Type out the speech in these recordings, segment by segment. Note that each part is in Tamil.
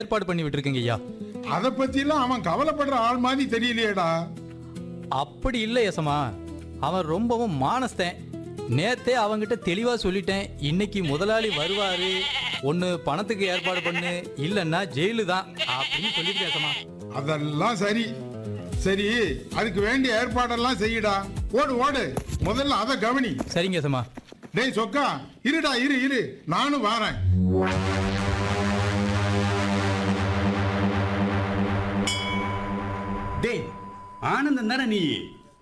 ஏற்பாடு பண்ணி விட்டுருக்கீங்க ஐயா. அத பத்திலாம் அவன் கவலைப்படுற ஆள் மாதிரி தெரியலையேடா. அப்படி இல்லை யசமா, அவன் ரொம்பவும் மானஸ்தன். நேத்தே அவங்கிட்ட தெளிவா சொல்லிட்டேன், இன்னைக்கு முதலாளி வருவாரு, ஒன்னு பணத்துக்கு ஏற்பாடு பண்ணு, இல்லன்னா ஜெயிலு தான் அப்படின்னு சொல்லிட்டு யசமா. அதெல்லாம் சரி சரி, அதுக்கு வேண்டிய ஏற்பாடெல்லாம் செய்யடா. ஓடு ஓடு, முதல்ல அத கவனி. சரிங்க யசமா. டேய் சொக்கா, இருடா, இரு நானும் வாரேன். டேய் ஆனந்தம் தானே நீ?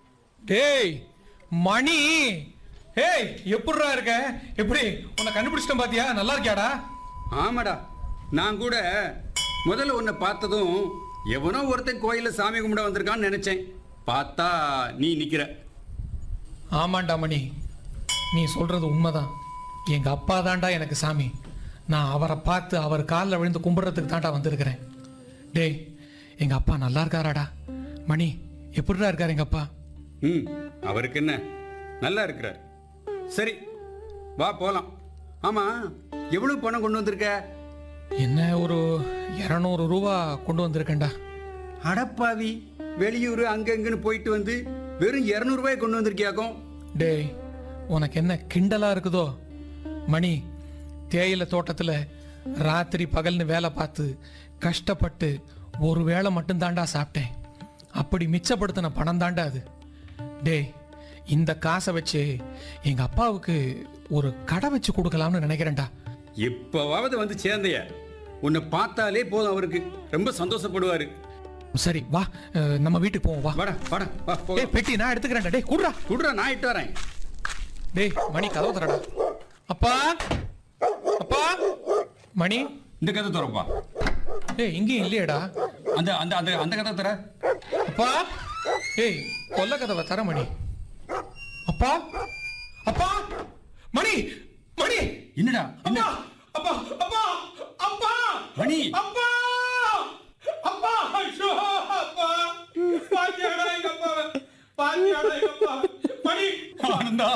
டேய் மணி, ஏய் எப்படிடா இருக்க? எப்படி உன்னை கண்டுபிடிச்சிட்டேன் பாத்தியா? நல்லா இருக்கியாடா? ஆமாடா, நான் கூட முதல்ல உன்னை பார்த்ததும் எவனோ ஒருத்தன் கோயில சாமி கும்பிட வந்திருக்கான்னு நினைச்சேன். பார்த்தா நீ நிக்கிற. ஆமாண்டா மணி, நீ சொல்றது உண்மைதான். எங்க அப்பா தான்டா எனக்கு சாமி. நான் அவரை பார்த்து அவர் காலில் விழுந்து கும்பிடுறதுக்கு தான்டா வந்திருக்கிறேன். டேய், எங்க அப்பா நல்லா இருக்காராடா? மணி, எப்படிடா இருக்காரு எங்க அப்பா? அவருக்கு என்ன, நல்லா இருக்கிறார். சரி வா போலாம். ஆமா, எவ்வளவு பணம் கொண்டு வந்திருக்க? என்ன, ஒரு 200 ரூபா கொண்டு வந்திருக்கேன்டா. அடப்பாவி, வெளியூர் அங்கன்னு போயிட்டு வந்து வெறும் 200 ரூபாய் கொண்டு வந்திருக்கியாக்கும். டேய், உனக்கு என்ன கிண்டலா இருக்குதோ? மணி, தேயிலை தோட்டத்தில் ராத்திரி பகல்னு வேலை பார்த்து கஷ்டப்பட்டு ஒரு வேளை மட்டும்தாண்டா சாப்பிட்டேன். அப்படி மிச்சப்படுத்தின பணம் தாண்டா அது. டேய், இந்த காசை வச்சு எங்க அப்பாவுக்கு ஒரு கடை வச்சு கொடுக்கலாம்னு நினைக்கிறேன்டா. எப்பவாவது வந்து சேர்ந்தைய, உன்னை பார்த்தாலே போதும், அவருக்கு ரொம்ப சந்தோஷப்படுவாரு. சரி வா, நம்ம வீட்டுக்கு போவோம். வா வாடா வாடா வா. டேய், பெட்டி நான் எடுத்துக்கிறேன்டா. டேய் குடுறா குடுறா, நான் இட்டு வரேன். டேய் மணி, கதவு தரடா. அப்பா, அப்பா, மணி, இந்த கதை தரப்பா. டேய் இங்கேயும் இல்லையேடா. அந்த அந்த அந்த அந்த கதை தர. அப்பா, ஏய் கொல்ல கதவை தர மணி. அப்பா, அப்பா, மணி, மணி, என்னடா அப்பா, அப்பா, அப்பா, அப்பா, மணி, அப்பா, அப்பா, ஐயோ, அப்பா, பாத்தியாடா எங்க அப்பா, பாத்தியாடா எங்க அப்பா, மணி, ஆனந்தா,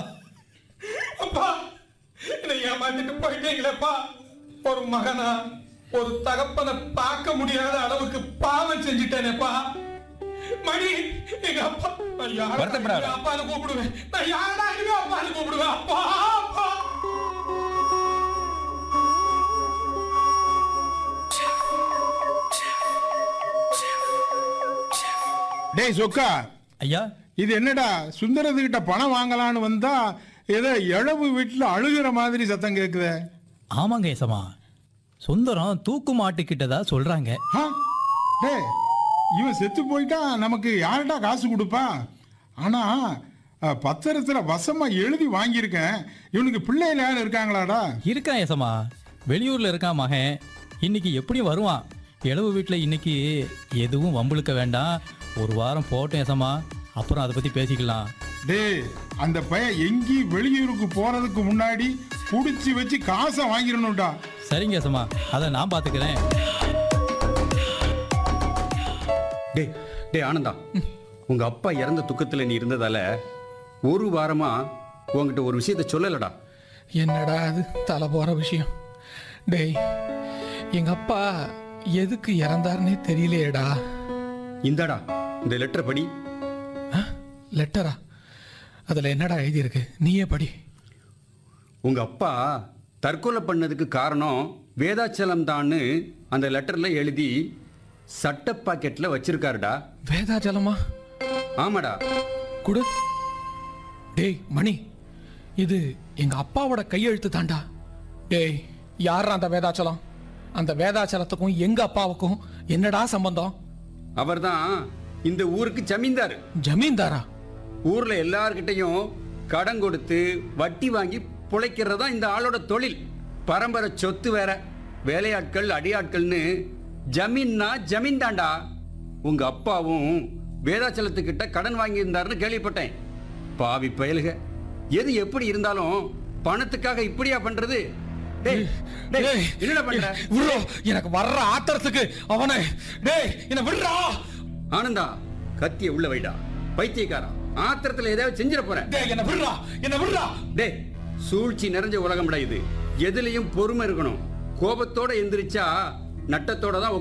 அப்பா, என்னை ஏமாத்திட்டு போயிட்டீங்களேப்பா. ஒரு மகனா, ஒரு தகப்பனை பார்க்க முடியாத அளவுக்கு பாவம் செஞ்சுட்டேனேப்பா. மணி, எங்க அப்பா, நான் யாரா அப்பான்னு கூப்பிடுவேன்? நான் யாரா அப்பான்னு கூப்பிடுவேன்? அப்பா, அப்பா. டேய் சொக்கா, ஐயா, இது என்னடா, சுந்தரத்துக்கிட்ட பணம் வாங்கலான்னு வந்தா ஏதோ இழவு வீட்டுல அழுகிற மாதிரி சத்தம் கேக்குதே. ஆமாங்க யசமா, சுந்தரம் தூக்கு மாட்டிக்கிட்டதா சொல்றாங்க. டேய், இவன் செத்து போயிட்டா நமக்கு யார்டா காசு கொடுப்பா? ஆனா பத்திரத்துல வசமா எழுதி வாங்கியிருக்கேன். இவனுக்கு பிள்ளைகள் யாரும் இருக்காங்களாடா? இருக்கான் யசமா, வெளியூர்ல இருக்கான் மகன். இன்னைக்கு எப்படியும் வருவான். இளவு வீட்டில் இன்னைக்கு எதுவும் வம்புழுக்க வேண்டாம், ஒரு வாரம் போட்டோம் யசமா, அப்புறம் அதை பத்தி பேசிக்கலாம். டேய், அந்த பையன் எங்கேயும் வெளியூருக்கு போறதுக்கு முன்னாடி புடிச்சு வச்சு காசை வாங்கிடணும்டா. சரிங்க யசமா, அதை நான் பாத்துக்கிறேன். டேய் டேய் ஆனந்தா, உங்க அப்பா இறந்த துக்கத்துல நீ இருந்ததால ஒரு வாரமா உங்ககிட்ட ஒரு விஷயத்தை சொல்லலடா. என்னடா அது தலை போற விஷயம்? டேய், எங்க அப்பா எதுக்கு இறந்தாருன்னே தெரியலையேடா. இந்தாடா இந்த லெட்டர் படி. லெட்டரா? அதுல என்னடா எழுதியிருக்கு? நீயே படி. உங்க அப்பா தற்கொலை பண்ணதுக்கு காரணம் வேதாச்சலம் தான்னு அந்த லெட்டர்ல எழுதி சட்ட பாக்கெட்ல வச்சிருக்காருடா. வேதாச்சலமா? ஆமாடா. குடு. டேய் மணி, இது எங்க அப்பாவோட கையெழுத்து தாண்டா. டேய், யாரா அந்த வேதாச்சலம்? அந்த வேதாச்சலத்துக்கும் எங்க அப்பாவுக்கும் என்னடா சம்பந்தம்? அவர்தான் இந்த ஊருக்கு ஜமீன்தார். ஜமீன்தாரா? ஊர்ல எல்லார்கிட்டையும் கடன் கொடுத்து வட்டி வாங்கி பிழைக்கிறதா இந்த ஆளோட தொழில். பரம்பரை சொத்து வேற. வேலையாட்கள் அடியாட்கள்னு ஜமீன்னா ஜமீன் தாண்டா. உங்க அப்பாவும் வேதாச்சலத்துக்கிட்ட கடன் வாங்கியிருந்தாருன்னு கேள்விப்பட்டேன். பாவி பயலுக, எது எப்படி இருந்தாலும் பணத்துக்காக இப்படியா பண்றது? டேய், டேய், என்னடா பண்ற? விடுறா, எனக்கு வர்ற ஆத்திரத்துக்கு அவனை. டேய், என்ன விடுறா. ஆனந்தா, கத்திய உள்ள வைடா. பைத்தியக்காரா, ஆத்திரத்துல ஏதாவது செஞ்சிட போறேன். டேய், என்ன விடுறா, என்ன விடுறா. டேய், சூழ்ச்சி நிறைஞ்ச உலகம்டா இது. எதுலயும் பொறுமை இருக்கணும். கோபத்தோட எந்திரிச்சா நட்டத்தோட தான்